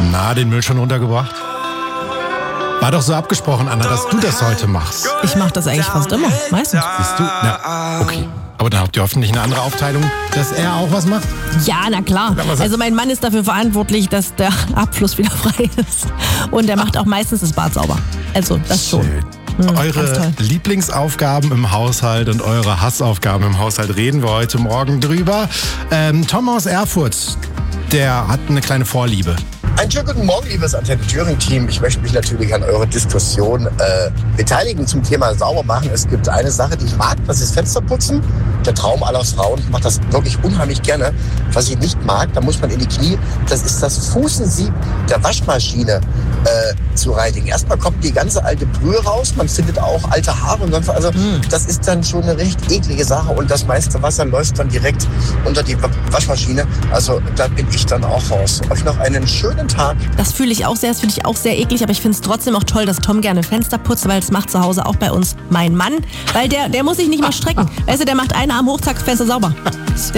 Na, den Müll schon runtergebracht? War doch so abgesprochen, Anna, dass du das heute machst. Ich mache das eigentlich fast immer, meistens. Siehst du? Na, okay. Aber dann habt ihr hoffentlich eine andere Aufteilung, dass er auch was macht? Ja, na klar. Also mein Mann ist dafür verantwortlich, dass der Abfluss wieder frei ist. Und er macht auch meistens das Bad sauber. Also das schon. Eure Lieblingsaufgaben im Haushalt und eure Hassaufgaben im Haushalt reden wir heute Morgen drüber. Tom aus Erfurt, der hat eine kleine Vorliebe. Einen schönen guten Morgen, liebes Antenne Thüringen-Team. Ich möchte mich natürlich an eurer Diskussion beteiligen zum Thema Saubermachen. Es gibt eine Sache, die ich mag, das ist Fensterputzen. Der Traum aller Frauen. Ich mache das wirklich unheimlich gerne. Was ich nicht mag, da muss man in die Knie, das ist das Fußensieb der Waschmaschine zu reinigen. Erstmal kommt die ganze alte Brühe raus, man findet auch alte Haare und sonst was. Also das ist dann schon eine recht eklige Sache und das meiste Wasser läuft dann direkt unter die Waschmaschine. Also da bin ich dann auch raus. Euch noch einen schönen Tag. Das fühle ich auch sehr, eklig, aber ich finde es trotzdem auch toll, dass Tom gerne Fenster putzt, weil das macht zu Hause auch bei uns mein Mann, weil der muss sich nicht mal strecken. Weißt du, der macht einen Arm hoch, zack, Fenster sauber.